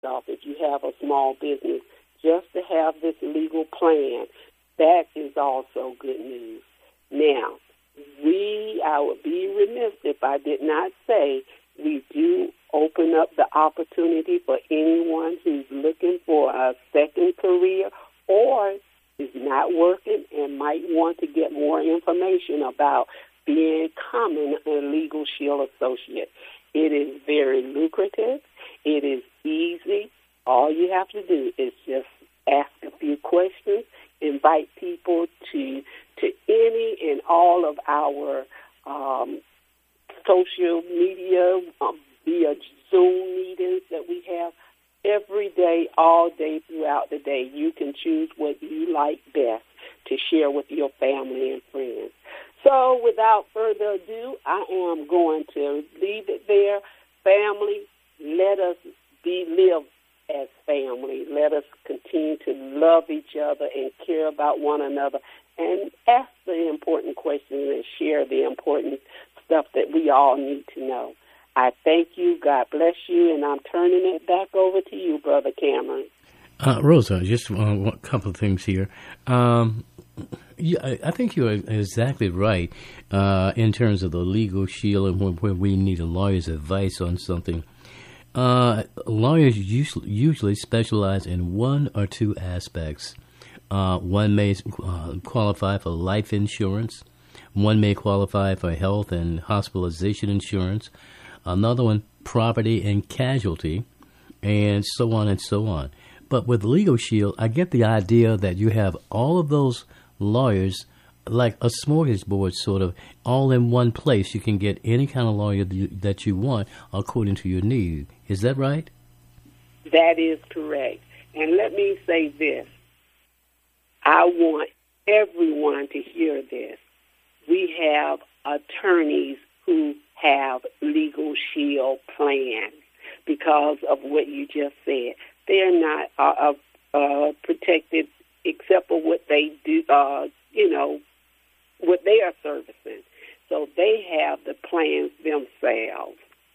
stuff, if you have a small business, just to have this legal plan, that is also good news. Now, I would be remiss if I did not say we do open up the opportunity for anyone who's looking for a second career or is not working and might want to get more information about becoming a Legal Shield associate. It is very lucrative. It is easy. All you have to do is just ask a few questions, invite people to any and all of our social media via Zoom meetings that we have every day, all day throughout the day. You can choose what you like best to share with your family and friends. So without further ado, I am going to leave it there. Family, let us live as family. Let us continue to love each other and care about one another and ask the important questions and share the important stuff that we all need to know. I thank you. God bless you. And I'm turning it back over to you, Brother Cameron. Rosa, just a couple of things here. Yeah, I think you're exactly right in terms of the Legal Shield and when we need a lawyer's advice on something. Lawyers usually specialize in one or two aspects. One may qualify for life insurance. One may qualify for health and hospitalization insurance. Another one, property and casualty, and so on and so on. But with Legal Shield, I get the idea that you have all of those lawyers like a smorgasbord, sort of, all in one place. You can get any kind of lawyer that you want according to your need. Is that right? That is correct. And let me say this. I want everyone to hear this. We have attorneys who have Legal Shield plans because of what you just said. They're not protected except for what they do, what they are servicing. So they have the plans themselves.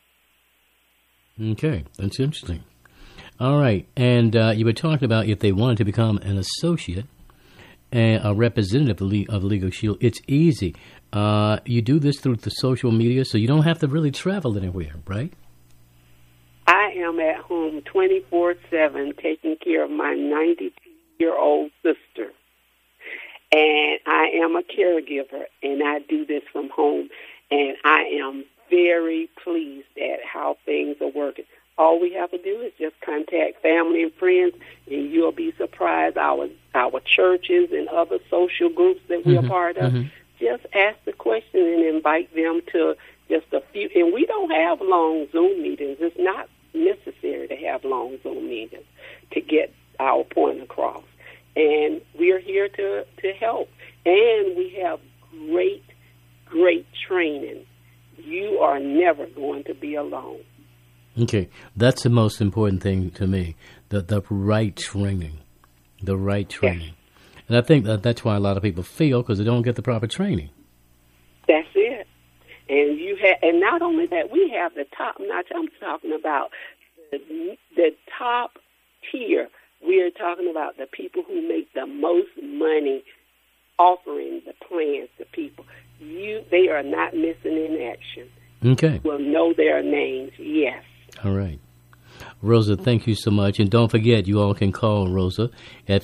Okay, that's interesting. All right, and you were talking about if they wanted to become an associate and a representative of Legal Shield, it's easy. You do this through the social media, so you don't have to really travel anywhere, right? I am at home 24/7 taking care of my 92-year-old sister. And I am a caregiver, and I do this from home. And I am very pleased at how things are working. All we have to do is just contact family and friends, and you'll be surprised. Our churches and other social groups that we are part of, just ask the question and invite them to just a few. And we don't have long Zoom meetings. It's not necessary to have long Zoom meetings to get our point across. And we're here to help. And we have great training. You are never going to be alone. Okay, that's the most important thing to me, the right training, the right training. Yes. And I think that's why a lot of people fail, because they don't get the proper training. That's it. And and not only that, we have the top notch. I'm talking about the top tier. We are talking about the people who make the most money offering the plans to people. They are not missing in action. Okay. Will know their names, yes. All right. Rosa, thank you so much. And don't forget, you all can call Rosa at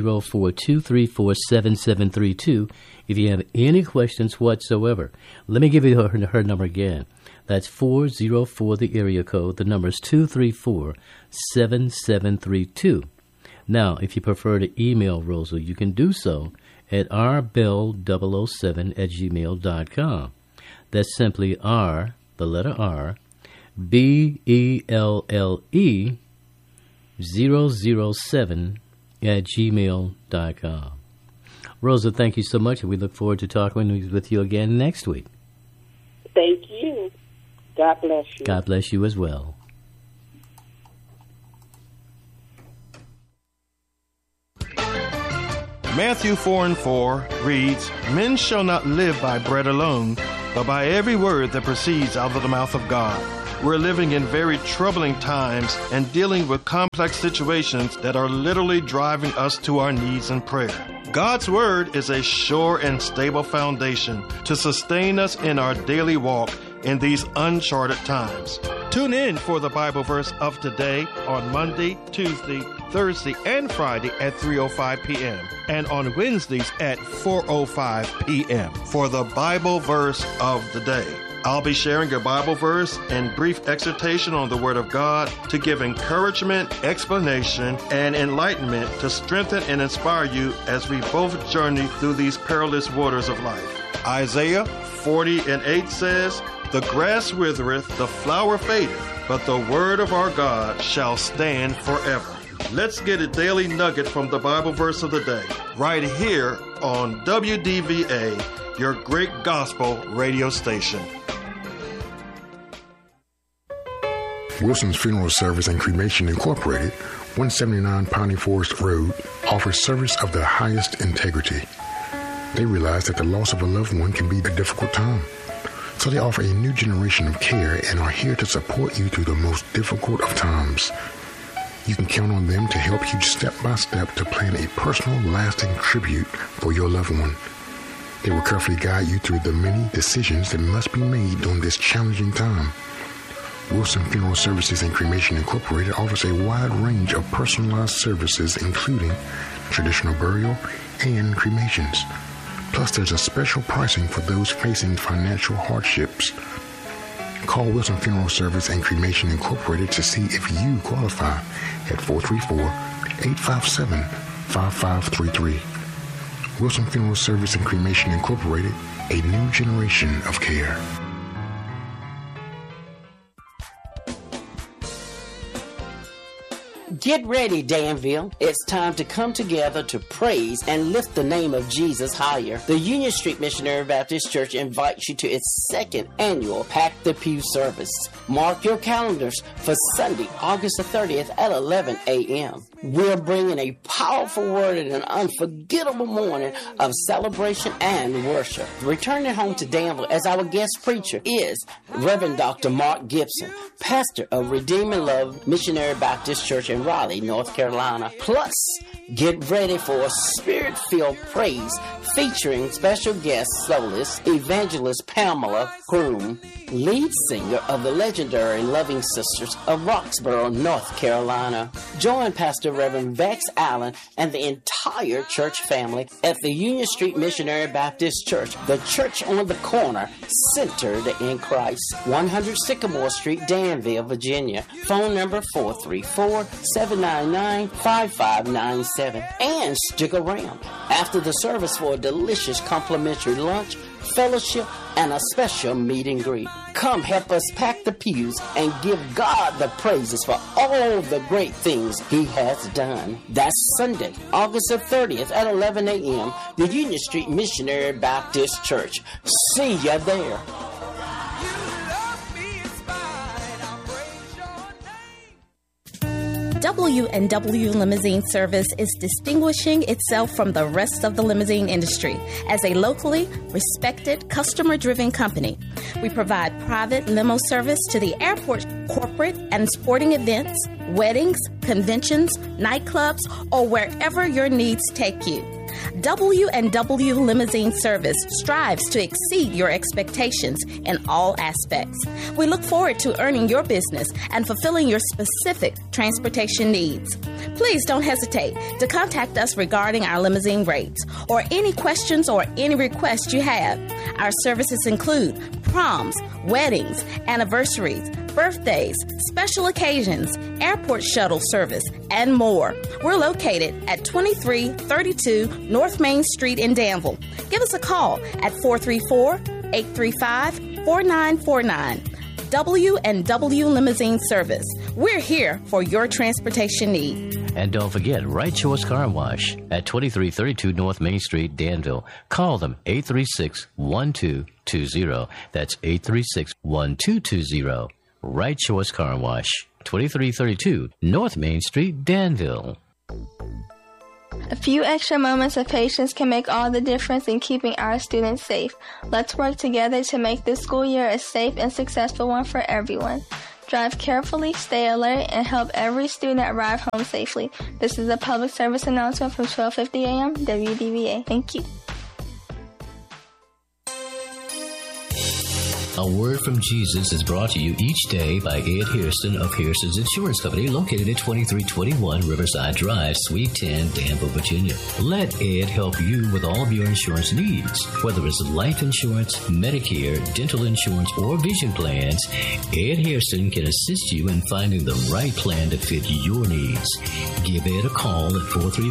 404-234-7732 if you have any questions whatsoever. Let me give you her number again. That's 404, the area code. The number is 234-7732. Now, if you prefer to email Rosa, you can do so at rbell007@gmail.com. That's simply R, the letter R, BELLE007@gmail.com. Rosa, thank you so much, and we look forward to talking with you again next week. Thank you. God bless you. God bless you as well. Matthew 4:4 reads, "Men shall not live by bread alone, but by every word that proceeds out of the mouth of God." we're living in very troubling times and dealing with complex situations that are literally driving us to our knees in prayer. God's Word is a sure and stable foundation to sustain us in our daily walk in these uncharted times. Tune in for the Bible verse of today on Monday, Tuesday, Thursday, and Friday at 3:05 p.m. and on Wednesdays at 4:05 p.m. for the Bible verse of the day. I'll be sharing a Bible verse and brief exhortation on the Word of God to give encouragement, explanation, and enlightenment to strengthen and inspire you as we both journey through these perilous waters of life. Isaiah 40:8 says, "The grass withereth, the flower fadeth, but the word of our God shall stand forever." Let's get a daily nugget from the Bible verse of the day, right here on WDVA, your great gospel radio station. Wilson's Funeral Service and Cremation Incorporated, 179 Piney Forest Road, offers service of the highest integrity. They realize that the loss of a loved one can be a difficult time. So they offer a new generation of care and are here to support you through the most difficult of times. You can count on them to help you step by step to plan a personal, lasting tribute for your loved one. They will carefully guide you through the many decisions that must be made during this challenging time. Wilson Funeral Services and Cremation Incorporated offers a wide range of personalized services, including traditional burial and cremations. Plus, there's a special pricing for those facing financial hardships. Call Wilson Funeral Service and Cremation Incorporated to see if you qualify at 434-857-5533. Wilson Funeral Service and Cremation Incorporated, a new generation of care. Get ready, Danville. It's time to come together to praise and lift the name of Jesus higher. The Union Street Missionary Baptist Church invites you to its second annual Pack the Pew service. Mark your calendars for Sunday, August the 30th at 11 a.m. We're bringing a powerful word and an unforgettable morning of celebration and worship. Returning home to Danville as our guest preacher is Reverend Dr. Mark Gibson, pastor of Redeeming Love Missionary Baptist Church in Raleigh, North Carolina. Plus, get ready for a spirit-filled praise featuring special guest soloist, evangelist Pamela Groom, lead singer of the legendary Loving Sisters of Roxborough, North Carolina. Join Pastor Reverend Vex Allen and the entire church family at the Union Street Missionary Baptist Church, the church on the corner, centered in Christ. 100 Sycamore Street, Danville, Virginia. Phone number 434-799-5597. And stick around after the service for a delicious complimentary lunch, fellowship, and a special meet and greet. Come help us pack the pews and give God the praises for all the great things He has done. That's Sunday, August the 30th at 11 a.m., the Union Street Missionary Baptist Church. See ya there. W&W Limousine Service is distinguishing itself from the rest of the limousine industry as a locally respected, customer-driven company. We provide private limo service to the airport, corporate and sporting events, weddings, conventions, nightclubs, or wherever your needs take you. W&W Limousine Service strives to exceed your expectations in all aspects. We look forward to earning your business and fulfilling your specific transportation needs. Please don't hesitate to contact us regarding our limousine rates or any questions or any requests you have. Our services include proms, weddings, anniversaries, birthdays, special occasions, airport shuttle service, and more. We're located at 2332 North Main Street in Danville. Give us a call at 434-835-4949. W&W Limousine Service. We're here for your transportation need. And don't forget, Right Choice Car Wash at 2332 North Main Street, Danville. Call them 836-1220. That's 836-1220. Right Choice Car Wash, 2332 North Main Street, Danville. A few extra moments of patience can make all the difference in keeping our students safe. Let's work together to make this school year a safe and successful one for everyone. Drive carefully, stay alert, and help every student arrive home safely. This is a public service announcement from 1250 AM WDVA. Thank you. A Word from Jesus is brought to you each day by Ed Hairston of Hairston's Insurance Company, located at 2321 Riverside Drive, Suite 10, Danville, Virginia. Let Ed help you with all of your insurance needs. Whether it's life insurance, Medicare, dental insurance, or vision plans, Ed Hairston can assist you in finding the right plan to fit your needs. Give Ed a call at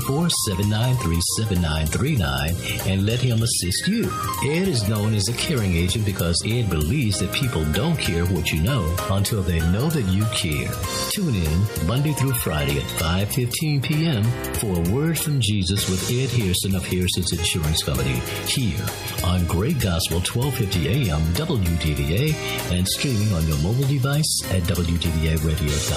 434-793-7939 and let him assist you. Ed is known as a caring agent because Ed believes that people don't care what you know until they know that you care. Tune in Monday through Friday at 5:15 p.m. for A Word from Jesus with Ed Hairston of Hairston's Insurance Company, here on Great Gospel 1250 AM WDVA and streaming on your mobile device at WDVAradio.com.